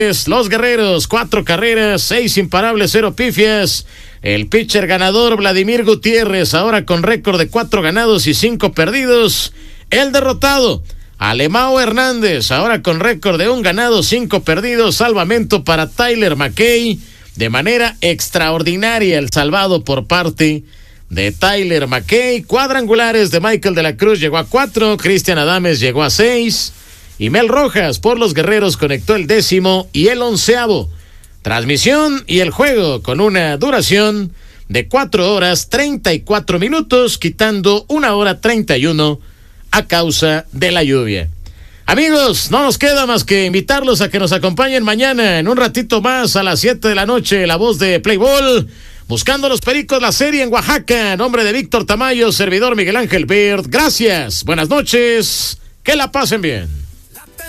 Los Guerreros, 4 carreras, 6 imparables, 0 pifias. El pitcher ganador Vladimir Gutiérrez, ahora con récord de 4 ganados y 5 perdidos. El derrotado Alemão Hernández, ahora con récord de 1 ganado, 5 perdidos. Salvamento para Tyler McKay. De manera extraordinaria el salvado por parte de Tyler McKay. Cuadrangulares de Michael de la Cruz llegó a 4. Cristian Adames llegó a 6. Y Mel Rojas por los Guerreros conectó el 10º y el 11º. Transmisión y el juego con una duración de 4 horas 34 minutos, quitando 1 hora 31 a causa de la lluvia. Amigos, no nos queda más que invitarlos a que nos acompañen mañana en un ratito más a las 7 de la noche, la voz de Play Ball, buscando los Pericos, la serie en Oaxaca. Nombre de Víctor Tamayo, servidor Miguel Ángel Bird. Gracias, buenas noches, que la pasen bien.